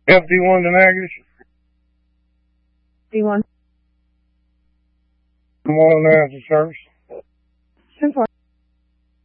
FD1 to Natchez. D1. Good morning, Natchez service.